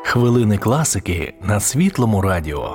Хвилини класики на Світлому радіо.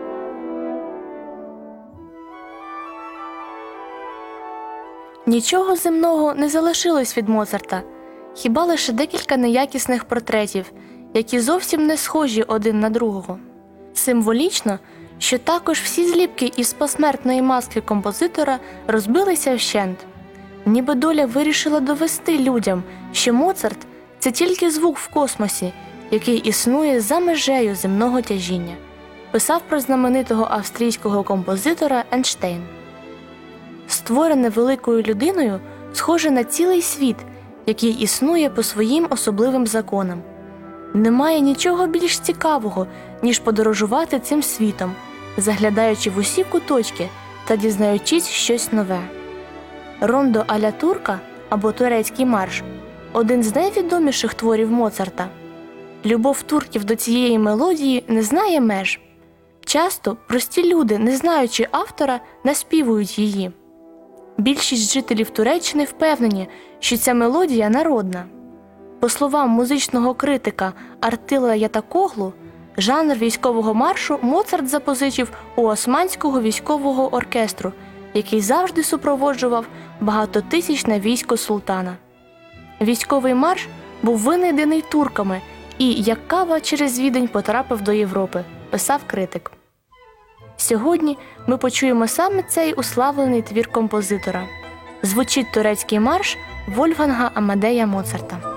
Нічого земного не залишилось від Моцарта, хіба лише декілька неякісних портретів, які зовсім не схожі один на другого. Символічно, що також всі зліпки із посмертної маски композитора розбилися вщент. Ніби доля вирішила довести людям, що Моцарт – це тільки звук в космосі, який існує за межею земного тяжіння, писав про знаменитого австрійського композитора Ейнштейн. Створене великою людиною, схоже на цілий світ, який існує по своїм особливим законам. Немає нічого більш цікавого, ніж подорожувати цим світом, заглядаючи в усі куточки та дізнаючись щось нове. Рондо а-ля турка або турецький марш – один з найвідоміших творів Моцарта. Любов турків до цієї мелодії не знає меж. Часто прості люди, не знаючи автора, наспівують її. Більшість жителів Туреччини впевнені, що ця мелодія народна. По словам музичного критика Артила Ятакоглу, жанр військового маршу Моцарт запозичив у Османського військового оркестру, який завжди супроводжував багатотисячне військо султана. Військовий марш був винайдений турками і, як кава через Відень, потрапив до Європи, писав критик. Сьогодні ми почуємо саме цей уславлений твір композитора. Звучить турецький марш Вольфганга Амадея Моцарта.